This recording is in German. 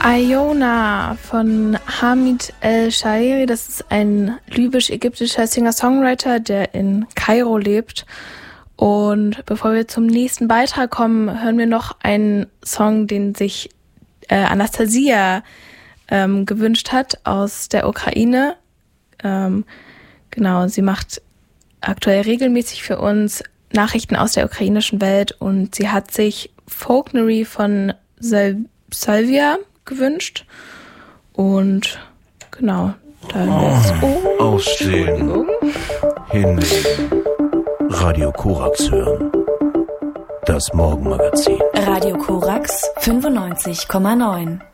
Iona von Hamid El-Shaeri, das ist ein libysch-ägyptischer Singer-Songwriter, der in Kairo lebt. Und bevor wir zum nächsten Beitrag kommen, hören wir noch einen Song, den sich Anastasia gewünscht hat aus der Ukraine. Genau, sie macht aktuell regelmäßig für uns Nachrichten aus der ukrainischen Welt und sie hat sich Folknery von Salvia gewünscht. Und genau, da jetzt aufstehen, hinlegen, Radio Korax hören. Das Morgenmagazin. Radio Korax 95,9.